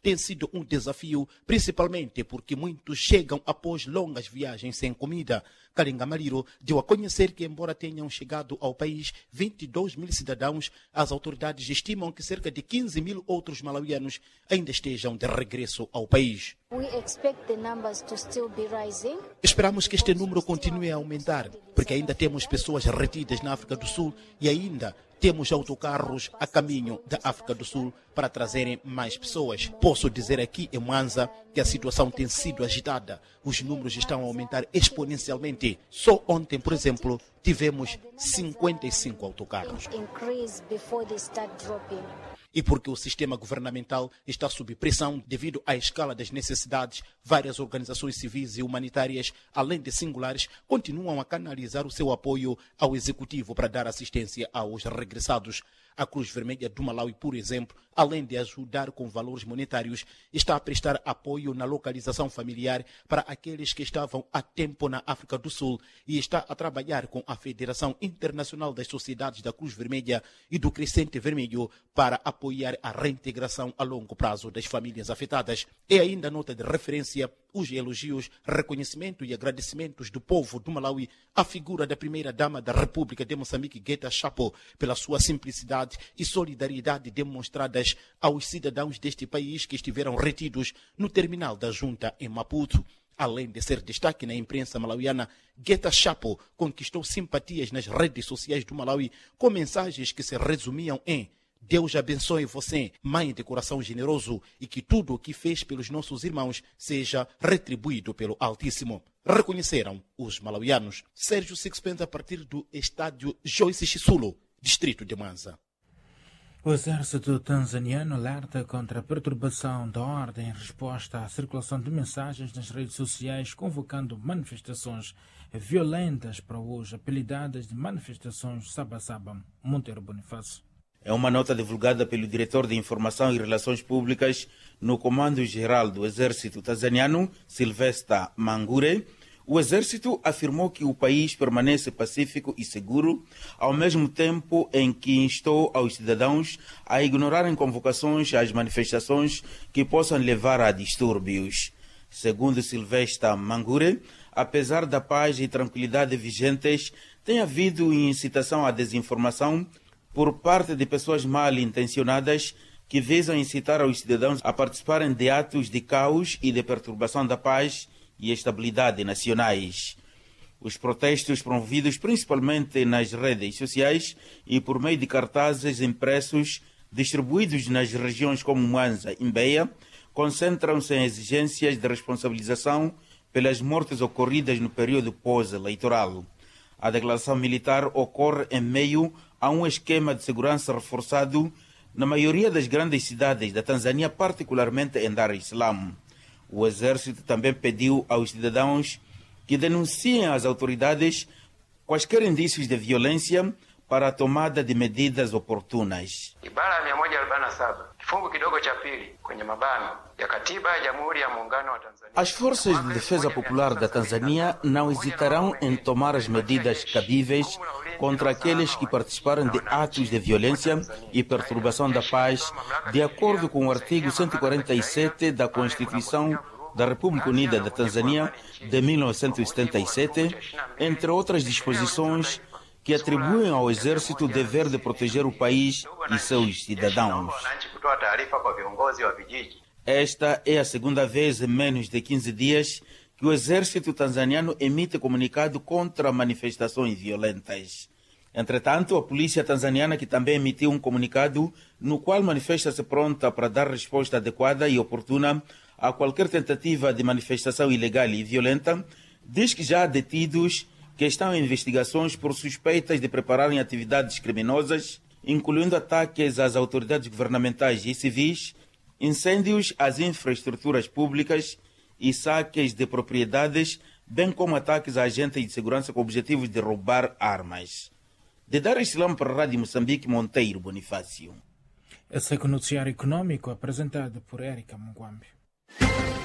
tem sido um desafio, principalmente porque muitos chegam após longas viagens sem comida. Kalenga Maliro deu a conhecer que, embora tenham chegado ao país 22 mil cidadãos, as autoridades estimam que cerca de 15 mil outros malauianos ainda estejam de regresso ao país. Esperamos que este número continue a aumentar, porque ainda temos pessoas retidas na África do Sul e ainda temos autocarros a caminho da África do Sul para trazerem mais pessoas. Posso dizer aqui em Mwanza que a situação tem sido agitada. Os números estão a aumentar exponencialmente. Só ontem, por exemplo, tivemos 55 autocarros. E porque o sistema governamental está sob pressão devido à escala das necessidades, várias organizações civis e humanitárias, além de singulares, continuam a canalizar o seu apoio ao executivo para dar assistência aos regressados. A Cruz Vermelha do Malawi, por exemplo, além de ajudar com valores monetários, está a prestar apoio na localização familiar para aqueles que estavam há tempo na África do Sul e está a trabalhar com a Federação Internacional das Sociedades da Cruz Vermelha e do Crescente Vermelho para apoiar a reintegração a longo prazo das famílias afetadas. É ainda nota de referência os elogios, reconhecimento e agradecimentos do povo do Malawi à figura da primeira-dama da República de Moçambique, Geta Chapo, pela sua simplicidade e solidariedade demonstradas aos cidadãos deste país que estiveram retidos no terminal da junta em Maputo. Além de ser destaque na imprensa malauiana, Geta Chapo conquistou simpatias nas redes sociais do Malawi com mensagens que se resumiam em: Deus abençoe você, mãe de coração generoso, e que tudo o que fez pelos nossos irmãos seja retribuído pelo Altíssimo. Reconheceram os malauianos. Sérgio Sixpence, a partir do estádio Joyce Chisulo, distrito de Mwanza. O exército tanzaniano alerta contra a perturbação da ordem em resposta à circulação de mensagens nas redes sociais convocando manifestações violentas para hoje, apelidadas de manifestações Saba-Saba. Monteiro Bonifácio. É uma nota divulgada pelo diretor de Informação e Relações Públicas no Comando-Geral do Exército Tanzaniano, Sylvester Mangure. O Exército afirmou que o país permanece pacífico e seguro, ao mesmo tempo em que instou aos cidadãos a ignorarem convocações às manifestações que possam levar a distúrbios. Segundo Sylvester Mangure, apesar da paz e tranquilidade vigentes, tem havido incitação à desinformação por parte de pessoas mal intencionadas que visam incitar os cidadãos a participarem de atos de caos e de perturbação da paz e estabilidade nacionais. Os protestos promovidos principalmente nas redes sociais e por meio de cartazes impressos distribuídos nas regiões como Mwanza e Mbeya concentram-se em exigências de responsabilização pelas mortes ocorridas no período pós-eleitoral. A declaração militar ocorre em meio a um esquema de segurança reforçado na maioria das grandes cidades da Tanzânia, particularmente em Dar es Salaam. O Exército também pediu aos cidadãos que denunciem às autoridades quaisquer indícios de violência para a tomada de medidas oportunas. Ibara 147 kifungu kidogo cha pili kwenye mabano ya katiba ya Jamhuri ya Muungano wa Tanzania. As forças de defesa popular da Tanzânia não hesitarão em tomar as medidas cabíveis contra aqueles que participarem de atos de violência e perturbação da paz, de acordo com o artigo 147 da Constituição da República Unida da Tanzânia de 1977, entre outras disposições que atribuem ao Exército o dever de proteger o país e seus cidadãos. Esta é a segunda vez em menos de 15 dias que o Exército tanzaniano emite comunicado contra manifestações violentas. Entretanto, a polícia tanzaniana, que também emitiu um comunicado no qual manifesta-se pronta para dar resposta adequada e oportuna a qualquer tentativa de manifestação ilegal e violenta, diz que já há detidos que estão em investigações por suspeitas de prepararem atividades criminosas, incluindo ataques às autoridades governamentais e civis, incêndios às infraestruturas públicas e saques de propriedades, bem como ataques a agentes de segurança com objetivos de roubar armas. De Dar es Salaam para a Rádio Moçambique, Monteiro Bonifácio. Esse é o noticiário econômico apresentado por Érica Mugwambi.